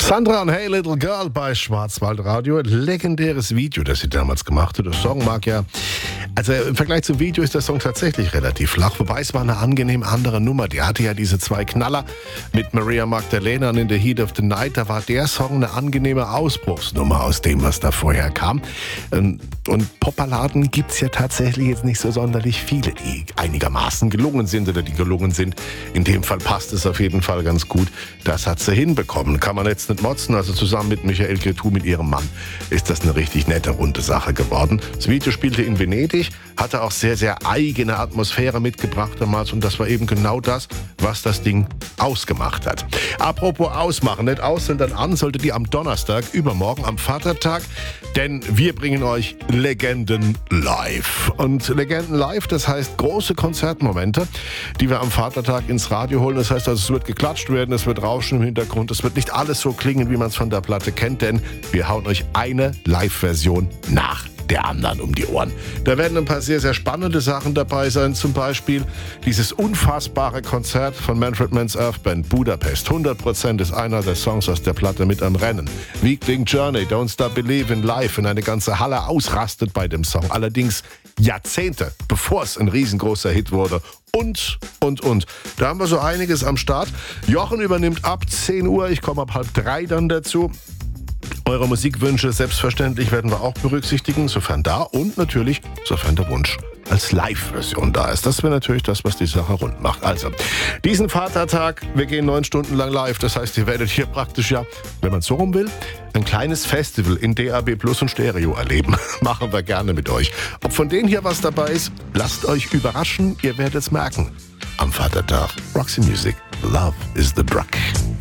Sandra und Hey Little Girl bei Schwarzwaldradio. Legendäres Video, das sie damals gemacht hat. Der Song mag ja... Also im Vergleich zum Video ist der Song tatsächlich relativ flach, wobei es war eine angenehm andere Nummer. Die hatte ja diese zwei Knaller mit Maria Magdalena und In the Heat of the Night. Da war der Song eine angenehme Ausbruchsnummer aus dem, was da vorher kam. Und Popballaden gibt's ja tatsächlich jetzt nicht so sonderlich viele, die einigermaßen gelungen sind oder die gelungen sind. In dem Fall passt es auf jeden Fall ganz gut. Das hat sie hinbekommen. Kann man jetzt nicht motzen. Also zusammen mit Michael Cretu, mit ihrem Mann, ist das eine richtig nette, runde Sache geworden. Das Video spielte in Venedig, hatte auch sehr, sehr eigene Atmosphäre mitgebracht damals und das war eben genau das, was das Ding ausgemacht hat. Apropos ausmachen, nicht aus, sondern an sollte die am Donnerstag, übermorgen am Vatertag, denn wir bringen euch Legenden live. Und Legenden live, das heißt große Konzertmomente, die wir am Vatertag ins Radio holen. Das heißt also, es wird geklatscht werden, es wird Rauschen im Hintergrund, es wird nicht alles so klingen, wie man es von der Platte kennt, denn wir hauen euch eine Live-Version nach der anderen um die Ohren. Da werden ein paar sehr, sehr spannende Sachen dabei sein. Zum Beispiel dieses unfassbare Konzert von Manfred Mann's Earth Band Budapest. 100% ist einer der Songs aus der Platte mit am Rennen. Weekling Journey, Don't Stop Believin' Live, und eine ganze Halle ausrastet bei dem Song. Allerdings Jahrzehnte, bevor es ein riesengroßer Hit wurde. Und. Da haben wir so einiges am Start. Jochen übernimmt ab 10 Uhr. Ich komme ab 2:30 dann dazu. Eure Musikwünsche selbstverständlich werden wir auch berücksichtigen, sofern da und natürlich, sofern der Wunsch als Live-Version da ist. Das wäre natürlich das, was die Sache rund macht. Also, diesen Vatertag, wir gehen 9 Stunden lang live. Das heißt, ihr werdet hier praktisch ja, wenn man es so rum will, ein kleines Festival in DAB Plus und Stereo erleben. Machen wir gerne mit euch. Ob von denen hier was dabei ist, lasst euch überraschen. Ihr werdet es merken. Am Vatertag, Roxy Music, Love is the Drug.